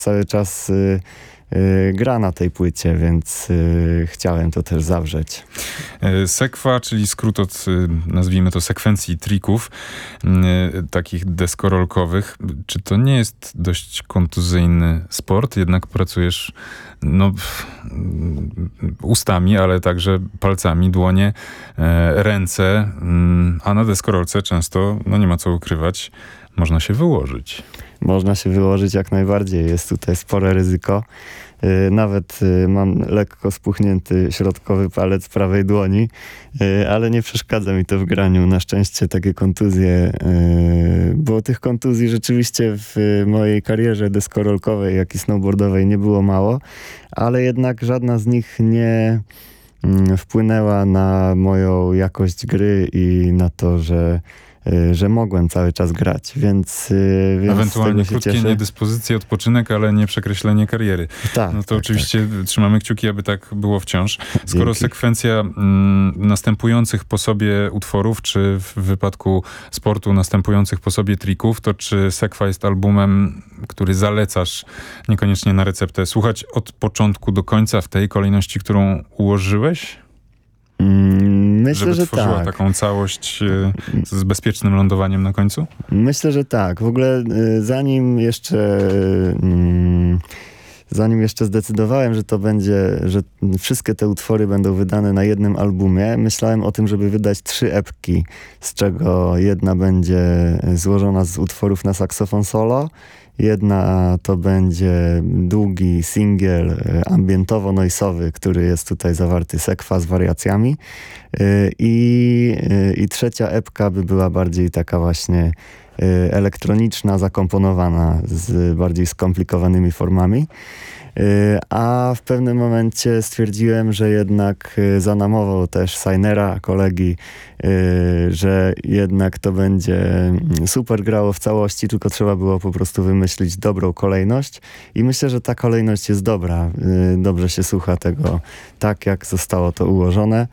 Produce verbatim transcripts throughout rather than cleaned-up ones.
cały czas y, y, gra na tej płycie, więc y, chciałem to też zawrzeć. Sekwa, czyli skrót od, nazwijmy to, sekwencji trików, takich deskorolkowych. Czy to nie jest dość kontuzyjny sport? Jednak pracujesz no, ustami, ale także palcami, dłonie, ręce, a na deskorolce często, no nie ma co ukrywać, można się wyłożyć. Można się wyłożyć jak najbardziej. Jest tutaj spore ryzyko. Nawet mam lekko spuchnięty środkowy palec prawej dłoni, ale nie przeszkadza mi to w graniu. Na szczęście takie kontuzje, bo tych kontuzji rzeczywiście w mojej karierze deskorolkowej, jak i snowboardowej nie było mało, ale jednak żadna z nich nie wpłynęła na moją jakość gry i na to, że że mogłem cały czas grać, więc, więc ewentualnie krótkie cieszę. Niedyspozycje, odpoczynek, ale nie przekreślenie kariery. Tak, no to tak, oczywiście tak. Trzymamy kciuki, aby tak było wciąż. Skoro Dzięki. sekwencja mm, następujących po sobie utworów, czy w wypadku sportu następujących po sobie trików, to czy Sekwa jest albumem, który zalecasz niekoniecznie na receptę, słuchać od początku do końca w tej kolejności, którą ułożyłeś? Myślę, żeby że tworzyła tak. taką całość y, z bezpiecznym lądowaniem na końcu? Myślę, że tak. W ogóle y, zanim jeszcze y, zanim jeszcze zdecydowałem, że to będzie, że wszystkie te utwory będą wydane na jednym albumie, myślałem o tym, żeby wydać trzy epki, z czego jedna będzie złożona z utworów na saksofon solo, jedna to będzie długi singiel ambientowo-noisowy, który jest tutaj zawarty, Sekwa z wariacjami. I, i trzecia epka by była bardziej taka właśnie elektroniczna, zakomponowana z bardziej skomplikowanymi formami. A w pewnym momencie stwierdziłem, że jednak za namową też Sajnera, kolegi, że jednak to będzie super grało w całości, tylko trzeba było po prostu wymyślić dobrą kolejność i myślę, że ta kolejność jest dobra. Dobrze się słucha tego tak, jak zostało to ułożone.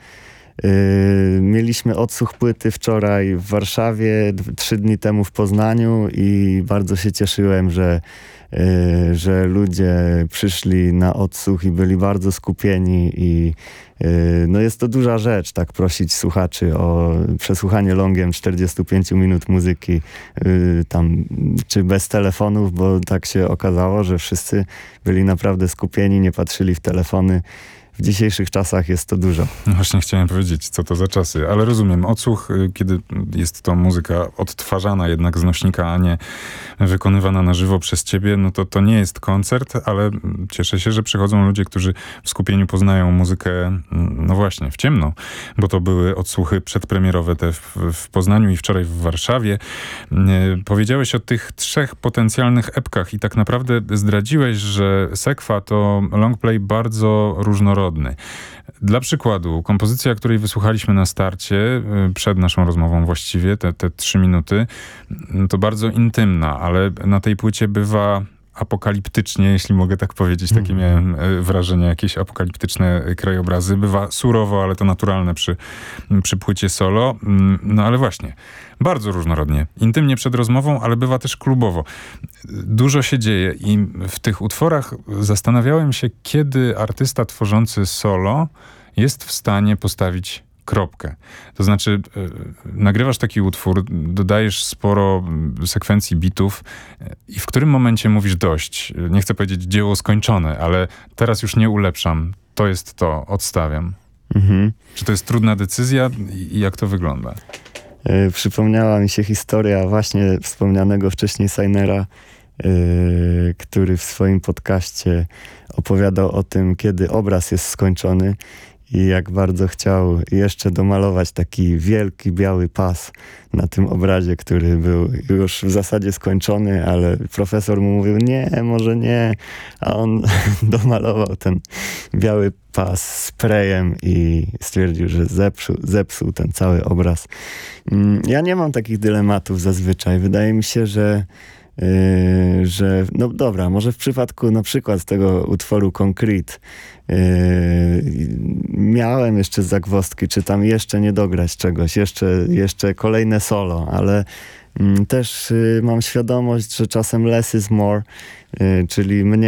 Yy, mieliśmy odsłuch płyty wczoraj w Warszawie, d- trzy dni temu w Poznaniu i bardzo się cieszyłem, że, yy, że ludzie przyszli na odsłuch i byli bardzo skupieni i yy, no jest to duża rzecz, tak prosić słuchaczy o przesłuchanie longiem czterdzieści pięć minut muzyki, yy, tam czy bez telefonów, bo tak się okazało, że wszyscy byli naprawdę skupieni, nie patrzyli w telefony. W dzisiejszych czasach jest to dużo. No właśnie chciałem powiedzieć, co to za czasy, ale rozumiem, odsłuch, kiedy jest to muzyka odtwarzana jednak z nośnika, a nie wykonywana na żywo przez ciebie, no to to nie jest koncert, ale cieszę się, że przychodzą ludzie, którzy w skupieniu poznają muzykę, no właśnie, w ciemno, bo to były odsłuchy przedpremierowe te w, w Poznaniu i wczoraj w Warszawie. Powiedziałeś o tych trzech potencjalnych epkach i tak naprawdę zdradziłeś, że Sekwa to longplay bardzo różnorodny. Dla przykładu, kompozycja, której wysłuchaliśmy na starcie, przed naszą rozmową właściwie, te, te trzy minuty, to bardzo intymna, ale na tej płycie bywa apokaliptycznie, jeśli mogę tak powiedzieć, takie miałem wrażenie, jakieś apokaliptyczne krajobrazy. Bywa surowo, ale to naturalne przy, przy płycie solo. No ale właśnie, bardzo różnorodnie. Intymnie przed rozmową, ale bywa też klubowo. Dużo się dzieje i w tych utworach zastanawiałem się, kiedy artysta tworzący solo jest w stanie postawić kropkę. To znaczy, yy, nagrywasz taki utwór, dodajesz sporo sekwencji bitów i w którym momencie mówisz dość? Nie chcę powiedzieć dzieło skończone, ale teraz już nie ulepszam. To jest to, odstawiam. Mhm. Czy to jest trudna decyzja i jak to wygląda? Yy, przypomniała mi się historia właśnie wspomnianego wcześniej Sajnera, yy, który w swoim podcaście opowiadał o tym, kiedy obraz jest skończony i jak bardzo chciał jeszcze domalować taki wielki, biały pas na tym obrazie, który był już w zasadzie skończony, ale profesor mu mówił, nie, może nie, a on domalował ten biały pas sprayem i stwierdził, że zepsuł, zepsuł ten cały obraz. Ja nie mam takich dylematów zazwyczaj. Wydaje mi się, że Yy, że no dobra, może w przypadku na przykład tego utworu Concrete yy, miałem jeszcze zagwozdki, czy tam jeszcze nie dograć czegoś, jeszcze, jeszcze kolejne solo, ale Mm, Też y, mam świadomość, że czasem less is more, y, czyli mniej